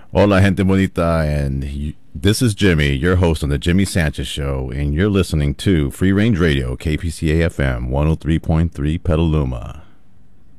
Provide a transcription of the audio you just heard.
Hola, gente bonita, and this is Jimmy, your host on the Jimmy Sanchez Show, and you're listening to Free Range Radio, KPCA FM 103.3 Petaluma.